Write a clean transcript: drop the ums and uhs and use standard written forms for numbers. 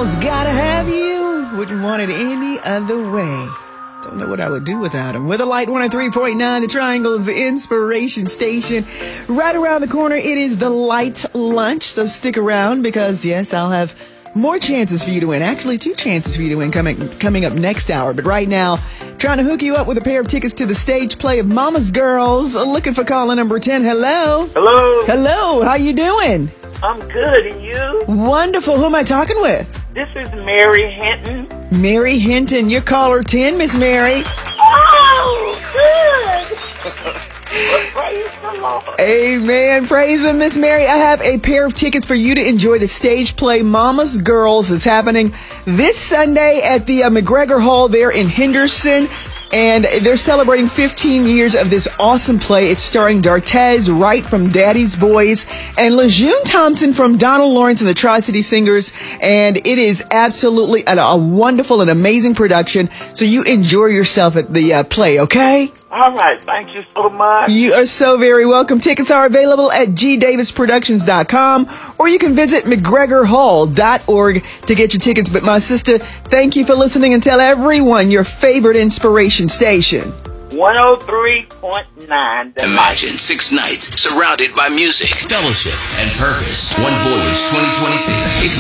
Triangles, gotta have you. Wouldn't want it any other way. Don't know what I would do without him. With a light 103.9, the Triangle's Inspiration Station. Right around the corner, it is the Light Lunch. So stick around because, yes, I'll have more chances for you to win. Actually, 2 chances for you to win coming up next hour. But right now, trying to hook you up with a pair of tickets to the stage play of Mama's Girls. Looking for caller number 10. Hello. Hello. Hello. How you doing? I'm good, and you? Wonderful. Who am I talking with? This is Mary Hinton. Mary Hinton. You're caller 10, Miss Mary. Oh, good. Well, praise the Lord. Amen. Praise him, Miss Mary. I have a pair of tickets for you to enjoy the stage play Mama's Girls. That's happening this Sunday at the McGregor Hall there in Henderson. And they're celebrating 15 years of this awesome play. It's starring D'Artez Wright from Daddy's Boys and LeJeune Thompson from Donald Lawrence and the Tri-City Singers. And it is absolutely a wonderful and amazing production. So you enjoy yourself at the play, okay? All right. Thank you so much. You are so very welcome. Tickets are available at gdavisproductions.com or you can visit mcgregorhall.org to get your tickets. But my sister, thank you for listening and tell everyone your favorite inspiration station. 103.9. Imagine 6 nights surrounded by music, fellowship, and purpose. One Voyage 2026. It's